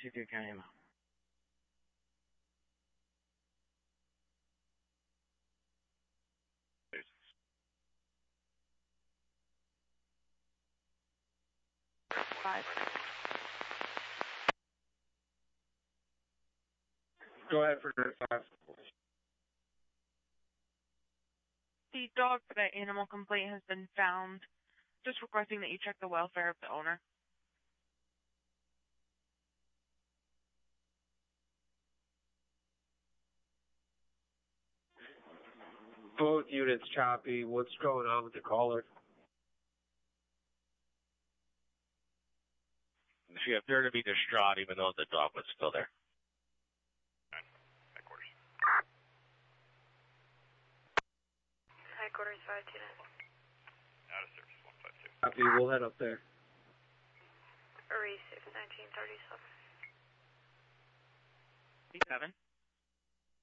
2-3 County MO. Go ahead for 9-5. The dog for that animal complaint has been found. Just requesting that you check the welfare of the owner. Both units choppy. What's going on with the caller? She appeared to be distraught even though the dog was still there. Headquarters. Headquarters 529. Out of service 156. Copy, we'll head up there. Receive 1937. 7.